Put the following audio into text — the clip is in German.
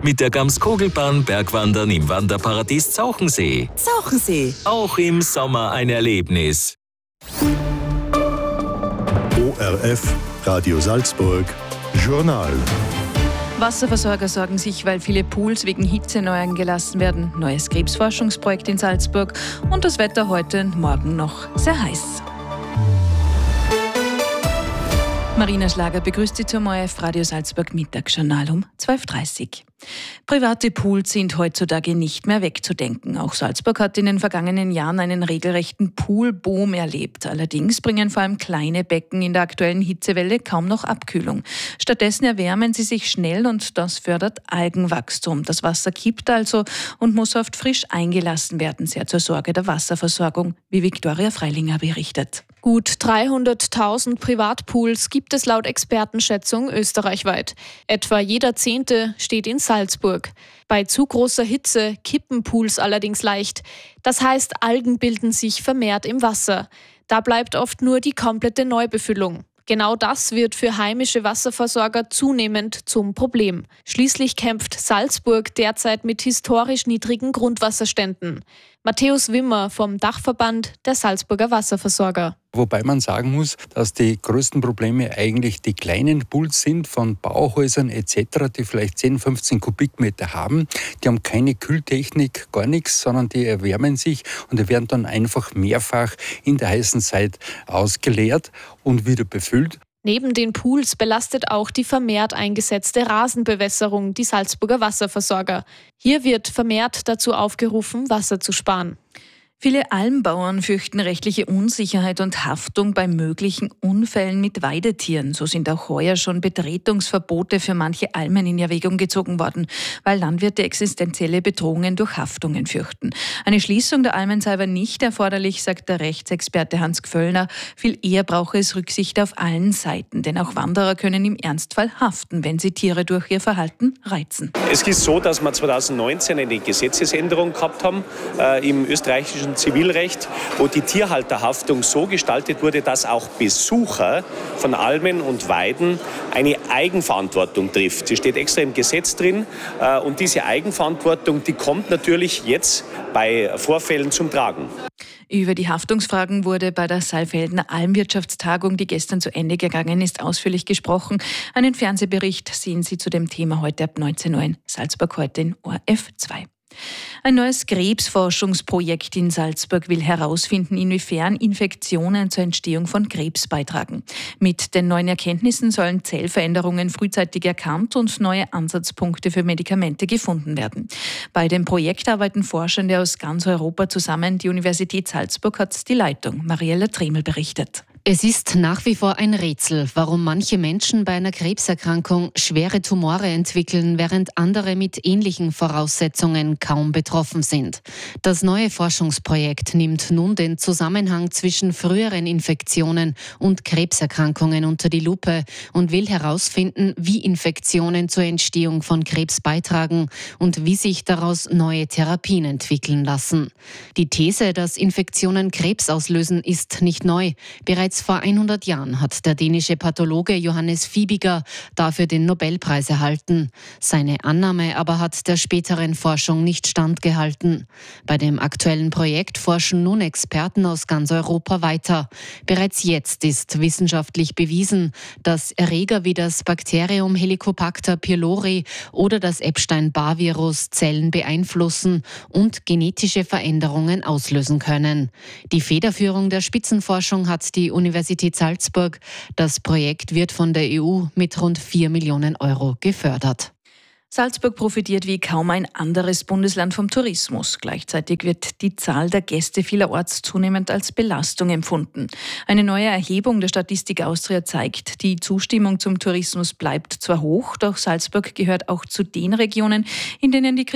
Mit der Gamskogelbahn Bergwandern im Wanderparadies Zauchensee. Zauchensee. Auch im Sommer ein Erlebnis. ORF, Radio Salzburg, Journal. Wasserversorger sorgen sich, weil viele Pools wegen Hitze neu eingelassen werden. Neues Krebsforschungsprojekt in Salzburg und das Wetter heute und morgen noch sehr heiß. Marina Schlager begrüßt Sie zum ORF Radio Salzburg Mittagsjournal um 12.30 Uhr. Private Pools sind heutzutage nicht mehr wegzudenken. Auch Salzburg hat in den vergangenen Jahren einen regelrechten Poolboom erlebt. Allerdings bringen vor allem kleine Becken in der aktuellen Hitzewelle kaum noch Abkühlung. Stattdessen erwärmen sie sich schnell und das fördert Algenwachstum. Das Wasser kippt also und muss oft frisch eingelassen werden, sehr zur Sorge der Wasserversorgung, wie Viktoria Freilinger berichtet. Gut 300.000 Privatpools gibt es laut Expertenschätzung österreichweit. Etwa jeder 10. steht in Salzburg. Bei zu großer Hitze kippen Pools allerdings leicht. Das heißt, Algen bilden sich vermehrt im Wasser. Da bleibt oft nur die komplette Neubefüllung. Genau das wird für heimische Wasserversorger zunehmend zum Problem. Schließlich kämpft Salzburg derzeit mit historisch niedrigen Grundwasserständen. Matthäus Wimmer vom Dachverband der Salzburger Wasserversorger. Wobei man sagen muss, dass die größten Probleme eigentlich die kleinen Pools sind von Bauhäusern etc., die vielleicht 10, 15 Kubikmeter haben. Die haben keine Kühltechnik, gar nichts, sondern die erwärmen sich und die werden dann einfach mehrfach in der heißen Zeit ausgeleert und wieder befüllt. Neben den Pools belastet auch die vermehrt eingesetzte Rasenbewässerung die Salzburger Wasserversorger. Hier wird vermehrt dazu aufgerufen, Wasser zu sparen. Viele Almbauern fürchten rechtliche Unsicherheit und Haftung bei möglichen Unfällen mit Weidetieren. So sind auch heuer schon Betretungsverbote für manche Almen in Erwägung gezogen worden, weil Landwirte existenzielle Bedrohungen durch Haftungen fürchten. Eine Schließung der Almen sei aber nicht erforderlich, sagt der Rechtsexperte Hans Gföllner. Viel eher brauche es Rücksicht auf allen Seiten, denn auch Wanderer können im Ernstfall haften, wenn sie Tiere durch ihr Verhalten reizen. Es ist so, dass wir 2019 eine Gesetzesänderung gehabt haben im österreichischen Zivilrecht, wo die Tierhalterhaftung so gestaltet wurde, dass auch Besucher von Almen und Weiden eine Eigenverantwortung trifft. Sie steht extra im Gesetz drin und diese Eigenverantwortung, die kommt natürlich jetzt bei Vorfällen zum Tragen. Über die Haftungsfragen wurde bei der Saalfeldener Almwirtschaftstagung, die gestern zu Ende gegangen ist, ausführlich gesprochen. Einen Fernsehbericht sehen Sie zu dem Thema heute ab 19 Uhr in Salzburg, heute in ORF 2. Ein neues Krebsforschungsprojekt in Salzburg will herausfinden, inwiefern Infektionen zur Entstehung von Krebs beitragen. Mit den neuen Erkenntnissen sollen Zellveränderungen frühzeitig erkannt und neue Ansatzpunkte für Medikamente gefunden werden. Bei dem Projekt arbeiten Forschende aus ganz Europa zusammen. Die Universität Salzburg hat die Leitung. Mariella Tremel berichtet. Es ist nach wie vor ein Rätsel, warum manche Menschen bei einer Krebserkrankung schwere Tumore entwickeln, während andere mit ähnlichen Voraussetzungen kaum betroffen sind. Das neue Forschungsprojekt nimmt nun den Zusammenhang zwischen früheren Infektionen und Krebserkrankungen unter die Lupe und will herausfinden, wie Infektionen zur Entstehung von Krebs beitragen und wie sich daraus neue Therapien entwickeln lassen. Die These, dass Infektionen Krebs auslösen, ist nicht neu. Bereits vor 100 Jahren hat der dänische Pathologe Johannes Fibiger dafür den Nobelpreis erhalten. Seine Annahme aber hat der späteren Forschung nicht standgehalten. Bei dem aktuellen Projekt forschen nun Experten aus ganz Europa weiter. Bereits jetzt ist wissenschaftlich bewiesen, dass Erreger wie das Bakterium Helicobacter pylori oder das Epstein-Barr-Virus Zellen beeinflussen und genetische Veränderungen auslösen können. Die Federführung der Spitzenforschung hat die Universität Salzburg. Das Projekt wird von der EU mit rund 4 Millionen Euro gefördert. Salzburg profitiert wie kaum ein anderes Bundesland vom Tourismus. Gleichzeitig wird die Zahl der Gäste vielerorts zunehmend als Belastung empfunden. Eine neue Erhebung der Statistik Austria zeigt, die Zustimmung zum Tourismus bleibt zwar hoch, doch Salzburg gehört auch zu den Regionen, in denen die